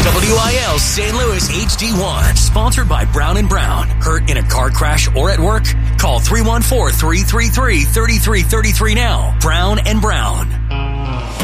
WIL St. Louis HD1, sponsored by Brown & Brown. Hurt in a car crash or at work? Call 314-333-3333 now. Brown & Brown.